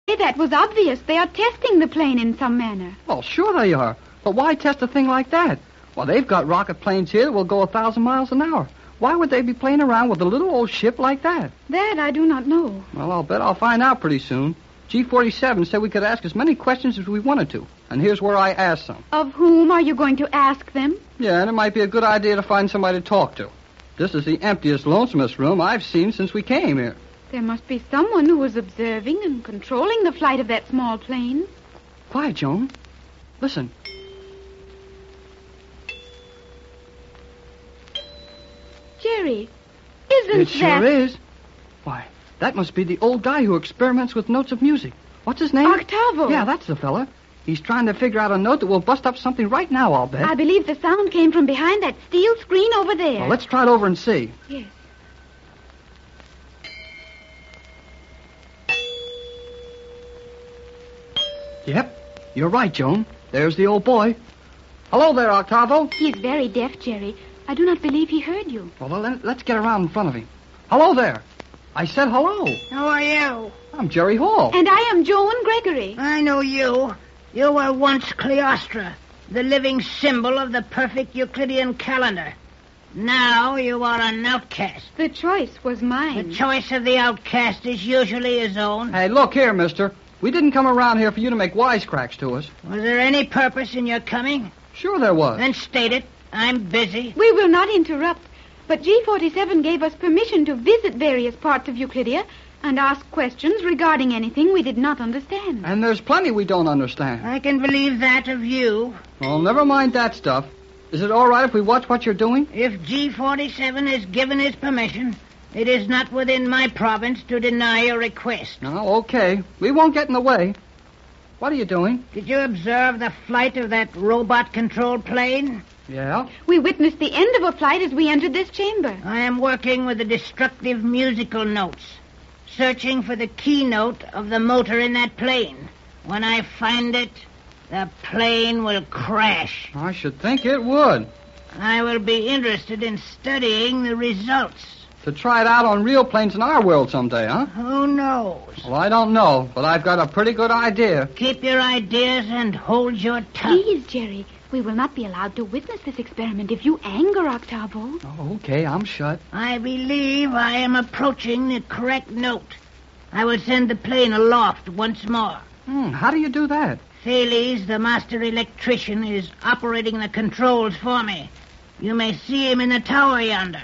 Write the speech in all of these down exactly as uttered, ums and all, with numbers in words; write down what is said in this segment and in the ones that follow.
That was obvious. They are testing the plane in some manner. Well, sure they are. But why test a thing like that? Well, they've got rocket planes here that will go a thousand miles an hour. Why would they be playing around with a little old ship like that? That I do not know. Well, I'll bet I'll find out pretty soon. G forty-seven said we could ask as many questions as we wanted to. And here's where I asked some. Of whom are you going to ask them? Yeah, and it might be a good idea to find somebody to talk to. This is the emptiest, lonesomest room I've seen since we came here. There must be someone who was observing and controlling the flight of that small plane. Quiet, Joan. Listen. Jerry, isn't it that... It sure is. Why, that must be the old guy who experiments with notes of music. What's his name? Octavo. Yeah, that's the fella. He's trying to figure out a note that will bust up something right now, I'll bet. I believe the sound came from behind that steel screen over there. Well, let's try it over and see. Yes. Yep, you're right, Joan. There's the old boy. Hello there, Octavo. He's very deaf, Jerry. I do not believe he heard you. Well, then, let's get around in front of him. Hello there. I said hello. Who are you? I'm Jerry Hall. And I am Joan Gregory. I know you. You were once Cleostra, the living symbol of the perfect Euclidean calendar. Now you are an outcast. The choice was mine. The choice of the outcast is usually his own. Hey, look here, mister. We didn't come around here for you to make wisecracks to us. Was there any purpose in your coming? Sure there was. Then state it. I'm busy. We will not interrupt, but G forty-seven gave us permission to visit various parts of Euclidia and ask questions regarding anything we did not understand. And there's plenty we don't understand. I can believe that of you. Well, never mind that stuff. Is it all right if we watch what you're doing? If G forty-seven has given his permission, it is not within my province to deny your request. No, okay. We won't get in the way. What are you doing? Did you observe the flight of that robot-controlled plane? Yeah? We witnessed the end of a flight as we entered this chamber. I am working with the destructive musical notes, searching for the keynote of the motor in that plane. When I find it, the plane will crash. I should think it would. I will be interested in studying the results. To try it out on real planes in our world someday, huh? Who knows? Well, I don't know, but I've got a pretty good idea. Keep your ideas and hold your tongue. Please, Jerry, we will not be allowed to witness this experiment if you anger Octavo. Oh, okay, I'm shut. I believe I am approaching the correct note. I will send the plane aloft once more. Hmm, how do you do that? Thales, the master electrician, is operating the controls for me. You may see him in the tower yonder.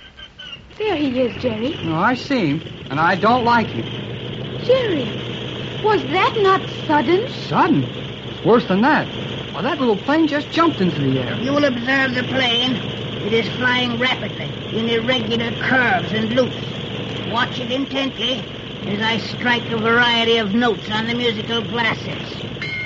There he is, Jerry. No, I see him, and I don't like him. Jerry, was that not sudden? Sudden? It's worse than that. Well, that little plane just jumped into the air. You will observe the plane. It is flying rapidly, in irregular curves and loops. Watch it intently as I strike a variety of notes on the musical glasses.